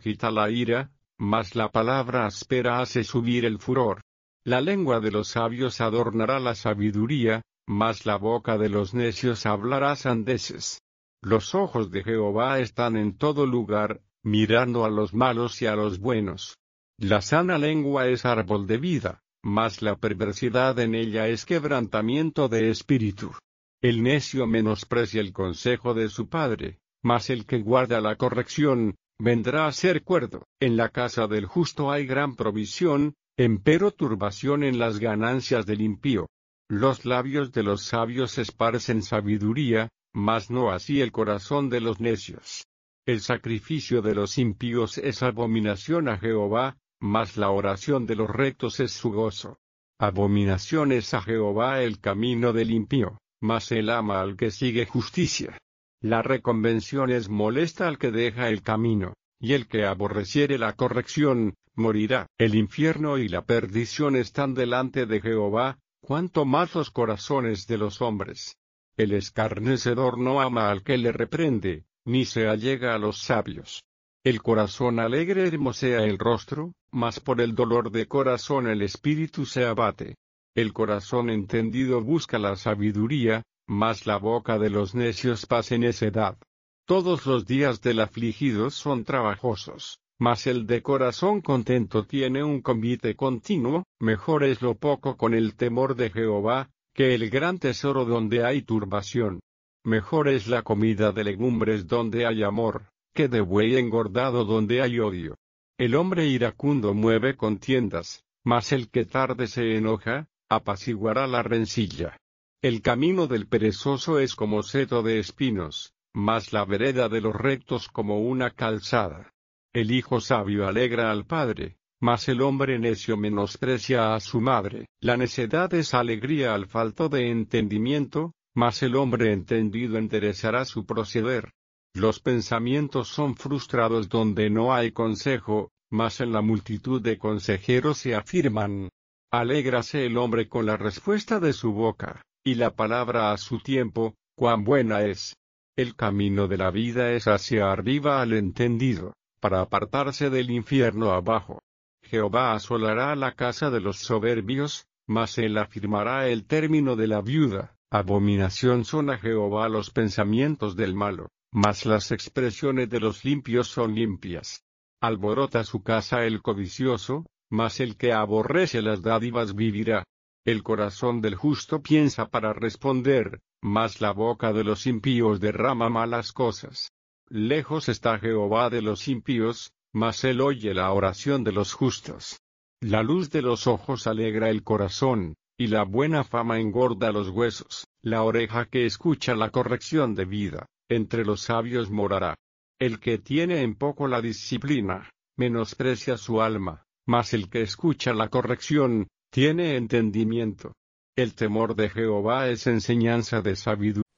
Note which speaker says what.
Speaker 1: quita la ira, mas la palabra áspera hace subir el furor. La lengua de los sabios adornará la sabiduría, mas la boca de los necios hablará sandeces. Los ojos de Jehová están en todo lugar, mirando a los malos y a los buenos. La sana lengua es árbol de vida, mas la perversidad en ella es quebrantamiento de espíritu. El necio menosprecia el consejo de su padre, mas el que guarda la corrección, vendrá a ser cuerdo. En la casa del justo hay gran provisión, empero turbación en las ganancias del impío. Los labios de los sabios esparcen sabiduría, mas no así el corazón de los necios. El sacrificio de los impíos es abominación a Jehová, mas la oración de los rectos es su gozo. Abominación es a Jehová el camino del impío, mas él ama al que sigue justicia. La reconvención es molesta al que deja el camino, y el que aborreciere la corrección, morirá. El infierno y la perdición están delante de Jehová, cuanto más los corazones de los hombres. El escarnecedor no ama al que le reprende, ni se allega a los sabios. El corazón alegre hermosea el rostro, mas por el dolor de corazón el espíritu se abate. El corazón entendido busca la sabiduría, mas la boca de los necios pasa necedad. Todos los días del afligido son trabajosos, mas el de corazón contento tiene un convite continuo. Mejor es lo poco con el temor de Jehová, que el gran tesoro donde hay turbación. Mejor es la comida de legumbres donde hay amor, que de buey engordado donde hay odio. El hombre iracundo mueve contiendas, mas el que tarde se enoja, apaciguará la rencilla. El camino del perezoso es como seto de espinos, mas la vereda de los rectos como una calzada. El hijo sabio alegra al padre, mas el hombre necio menosprecia a su madre. La necedad es alegría al falto de entendimiento, mas el hombre entendido enderezará su proceder. Los pensamientos son frustrados donde no hay consejo, mas en la multitud de consejeros se afirman. Alégrase el hombre con la respuesta de su boca, y la palabra a su tiempo, cuán buena es. El camino de la vida es hacia arriba al entendido, para apartarse del infierno abajo. Jehová asolará la casa de los soberbios, mas él afirmará el término de la viuda. Abominación son a Jehová los pensamientos del malo, mas las expresiones de los limpios son limpias. Alborota su casa el codicioso, mas el que aborrece las dádivas vivirá. El corazón del justo piensa para responder, mas la boca de los impíos derrama malas cosas. Lejos está Jehová de los impíos, mas él oye la oración de los justos. La luz de los ojos alegra el corazón, y la buena fama engorda los huesos. La oreja que escucha la corrección de vida, entre los sabios morará. El que tiene en poco la disciplina, menosprecia su alma, mas el que escucha la corrección, tiene entendimiento. El temor de Jehová es enseñanza de sabiduría.